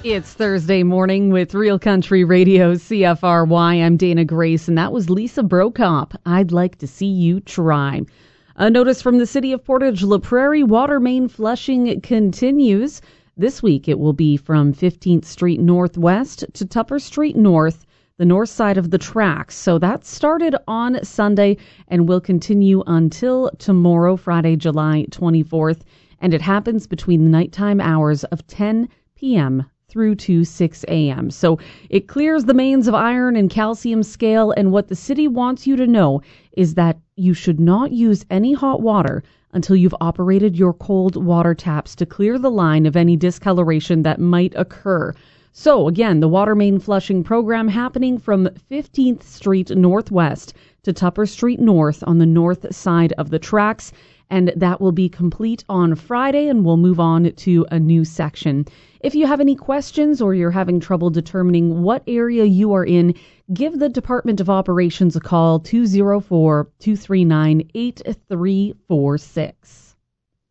It's Thursday morning with Real Country Radio CFRY. I'm Dana Grace, and that was Lisa Brokop. I'd like to see you try. A notice from the City of Portage La Prairie, water main flushing continues. This week it will be from 15th Street Northwest to Tupper Street North, the north side of the tracks. So that started on Sunday and will continue until tomorrow, Friday, July 24th. And it happens between the nighttime hours of 10 p.m. through to 6 a.m. So it clears the mains of iron and calcium scale, and what the city wants you to know is that you should not use any hot water until you've operated your cold water taps to clear the line of any discoloration that might occur. So again, the water main flushing program happening from 15th Street Northwest to Tupper Street North on the north side of the tracks. And that will be complete on Friday, and we'll move on to a new section. If you have any questions or you're having trouble determining what area you are in, give the Department of Operations a call, 204-239-8346.